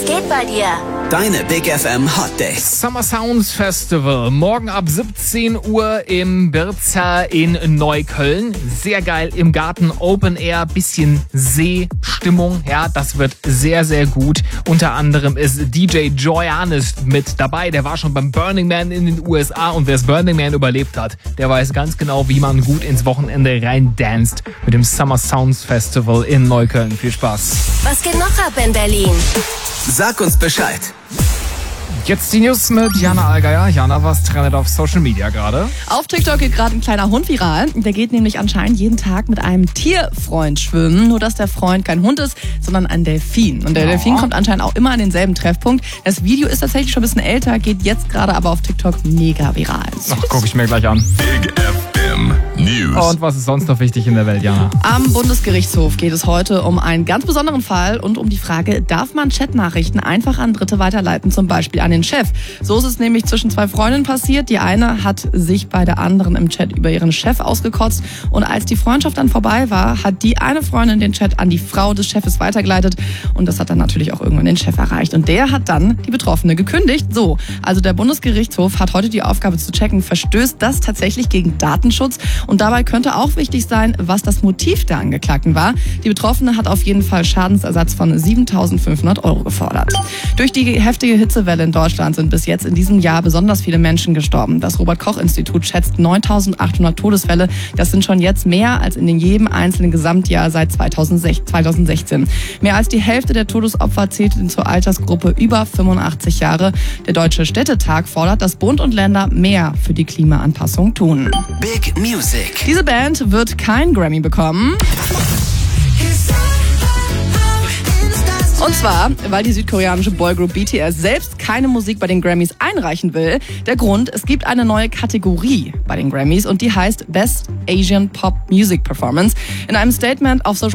geht bei dir? Deine Big FM Hot Days. Summer Sounds Festival. Morgen ab 17 Uhr im Birzer in Neukölln. Sehr geil im Garten, Open Air, bisschen Seestimmung. Ja, das wird sehr, sehr gut. Unter anderem ist DJ Joyannis mit dabei. Der war schon beim Burning Man in den USA und wer das Burning Man überlebt hat, der weiß ganz genau, wie man gut ins Wochenende rein danced mit dem Summer Sounds Festival in Neukölln. Viel Spaß. Was geht noch ab in Berlin? Sag uns Bescheid. Jetzt die News mit Jana Allgeier. Jana, was trendet auf Social Media gerade? Auf TikTok geht gerade ein kleiner Hund viral. Der geht nämlich anscheinend jeden Tag mit einem Tierfreund schwimmen. Nur, dass der Freund kein Hund ist, sondern ein Delfin. Und der Delfin kommt anscheinend auch immer an denselben Treffpunkt. Das Video ist tatsächlich schon ein bisschen älter, geht jetzt gerade aber auf TikTok mega viral. Ach, gucke ich mir gleich an. Big FM News. Und was ist sonst noch wichtig in der Welt, Jana? Am Bundesgerichtshof geht es heute um einen ganz besonderen Fall und um die Frage, darf man Chatnachrichten einfach an Dritte weiterleiten, zum Beispiel an den Chef? So ist es nämlich zwischen zwei Freundinnen passiert. Die eine hat sich bei der anderen im Chat über ihren Chef ausgekotzt und als die Freundschaft dann vorbei war, hat die eine Freundin den Chat an die Frau des Chefes weitergeleitet und das hat dann natürlich auch irgendwann den Chef erreicht und der hat dann die Betroffene gekündigt. So, also der Bundesgerichtshof hat heute die Aufgabe zu checken, verstößt das tatsächlich gegen Datenschutz und dabei könnte auch wichtig sein, was das Motiv der Angeklagten war. Die Betroffene hat auf jeden Fall Schadensersatz von 7.500 € gefordert. Durch die heftige Hitzewelle in Deutschland sind bis jetzt in diesem Jahr besonders viele Menschen gestorben. Das Robert-Koch-Institut schätzt 9.800 Todesfälle. Das sind schon jetzt mehr als in jedem einzelnen Gesamtjahr seit 2016. Mehr als die Hälfte der Todesopfer zählt zur Altersgruppe über 85 Jahre. Der Deutsche Städtetag fordert, dass Bund und Länder mehr für die Klimaanpassung tun. Big Music. Diese Band wird kein Grammy bekommen. Und zwar, weil die südkoreanische Boygroup BTS selbst keine Musik bei den Grammys einreichen will. Der Grund, es gibt eine neue Kategorie bei den Grammys und die heißt Best Asian Pop Music Performance. In einem Statement auf Social